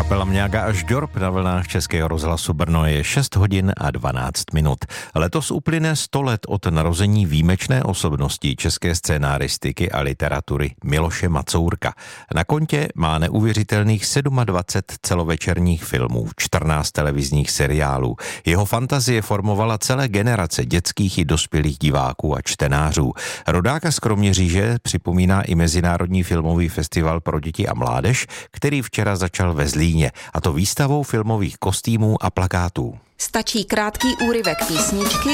Kapela Mňága až Ďorb na vlnách Českého rozhlasu Brno je 6 hodin a 12 minut. Letos uplyne 100 let od narození výjimečné osobnosti české scénáristiky a literatury Miloše Macourka. Na kontě má neuvěřitelných 27 celovečerních filmů, 14 televizních seriálů. Jeho fantazie formovala celé generace dětských i dospělých diváků a čtenářů. Rodáka z Kroměříže připomíná i Mezinárodní filmový festival pro děti a mládež, který včera začal ve Zlíně, a to výstavou filmových kostýmů a plakátů. Stačí krátký úryvek písničky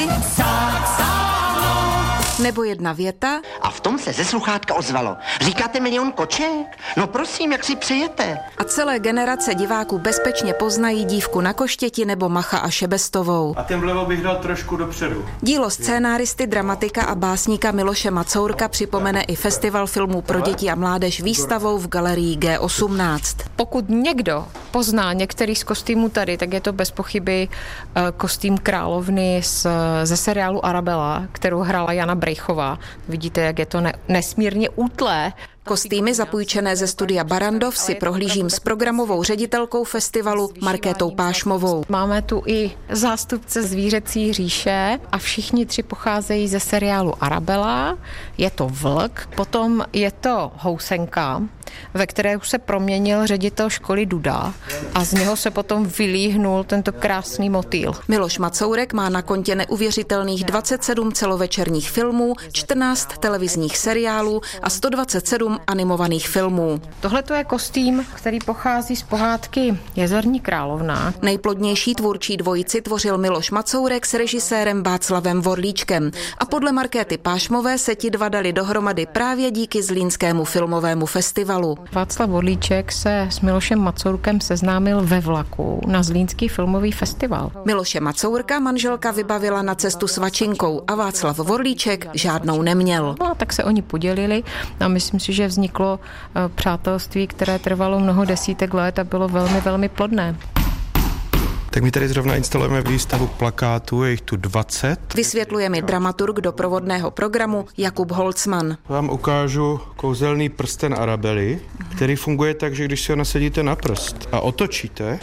nebo jedna věta a v tom se ze sluchátka ozvalo: říkáte Milion koček? No prosím, jak si přejete? A celé generace diváků bezpečně poznají Dívku na koštěti nebo Macha a Šebestovou. A ten vlevo bych dal trošku dopředu. Dílo scénáristy, dramatika a básníka Miloše Macourka připomene i Festival filmů pro děti a mládež výstavou v galerii G18. Pokud někdo pozná některý z kostýmů tady, tak je to bez pochyby kostým královny ze seriálu Arabella, kterou hrála Jana Brejchová. Vidíte, jak je to nesmírně útlé. Kostýmy zapůjčené ze studia Barrandov si prohlížím s programovou ředitelkou festivalu Markétou Pášmovou. Máme tu i zástupce Zvířecí říše a všichni tři pocházejí ze seriálu Arabella. Je to vlk, potom je to housenka, ve které už se proměnil ředitel školy Duda a z něho se potom vylíhnul tento krásný motýl. Miloš Macourek má na kontě neuvěřitelných 27 celovečerních filmů, 14 televizních seriálů a 127 animovaných filmů. Tohle je kostým, který pochází z pohádky Jezerní královna. Nejplodnější tvůrčí dvojici tvořil Miloš Macourek s režisérem Václavem Vorlíčkem a podle Markéty Pášmové se ti dva dali dohromady právě díky Zlínskému filmovému festivalu. Václav Vorlíček se s Milošem Macourkem seznámil ve vlaku na Zlínský filmový festival. Miloše Macourka manželka vybavila na cestu s vačinkou a Václav Vorlíček žádnou neměl. No a tak se oni podělili a myslím si, že vzniklo přátelství, které trvalo mnoho desítek let a bylo velmi, velmi plodné. Tak my tady zrovna instalujeme výstavu plakátů, je jich tu 20. Vysvětluje mi dramaturg doprovodného programu Jakub Holcman. Vám ukážu kouzelný prsten Arabely, který funguje tak, že když si ho nasadíte na prst a otočíte,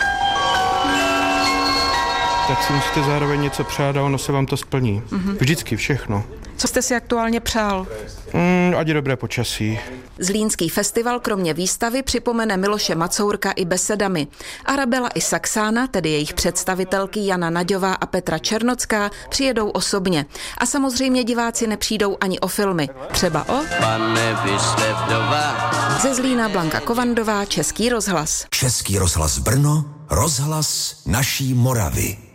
tak si musíte zároveň něco přát a ono se vám to splní. Vždycky všechno. Co jste si aktuálně přál? Ať je dobré počasí. Zlínský festival kromě výstavy připomene Miloše Macourka i besedami. Arabela i Saxána, tedy jejich představitelky Jana Naďová a Petra Černocká, přijedou osobně. A samozřejmě diváci nepřijdou ani o filmy. Třeba o ze Zlína Blanka Kovandová, Český rozhlas. Český rozhlas Brno, rozhlas naší Moravy.